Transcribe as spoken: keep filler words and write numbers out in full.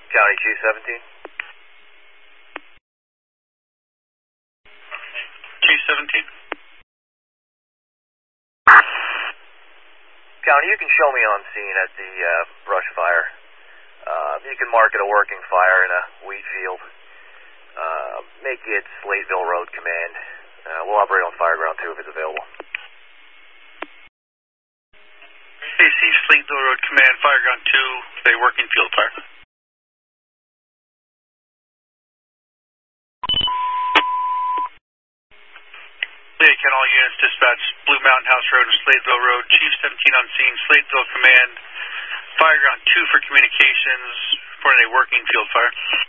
County Chief seventeen. Chief seventeen. County, you can show me on scene at the uh, brush fire. Uh, you can mark it a working fire in a wheat field. Uh, make it Slateville Road Command. Uh, we'll operate on Fireground two if it's available. A C, Slateville Road Command, Fireground two, a working field fire. Leah, can all units dispatch Blue Mountain House Road and Slateville Road, Chief seventeen on scene, Slateville Command, Fireground two for communications, for a working field fire.